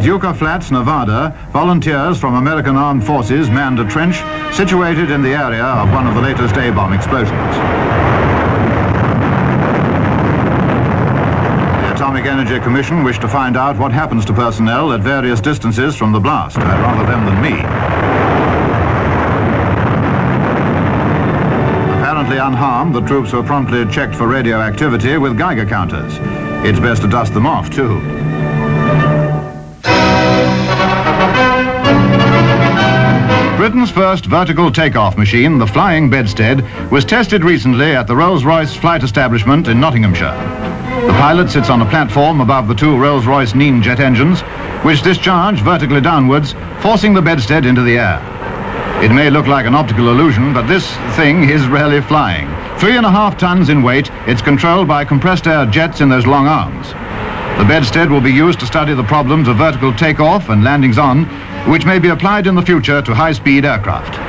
Yucca Flats, Nevada, volunteers from American Armed Forces manned a trench situated in the area of one of the latest A-bomb explosions. The Atomic Energy Commission wished to find out what happens to personnel at various distances from the blast. I'd rather them than me. Apparently unharmed, the troops were promptly checked for radioactivity with Geiger counters. It's best to dust them off, too. Britain's first vertical takeoff machine, the Flying Bedstead, was tested recently at the Rolls-Royce flight establishment in Nottinghamshire. The pilot sits on a platform above the two Rolls-Royce Nene jet engines, which discharge vertically downwards, forcing the bedstead into the air. It may look like an optical illusion, but this thing is really flying. 3.5 tons in weight, it's controlled by compressed air jets in those long arms. The bedstead will be used to study the problems of vertical takeoff and landings on, which may be applied in the future to high-speed aircraft.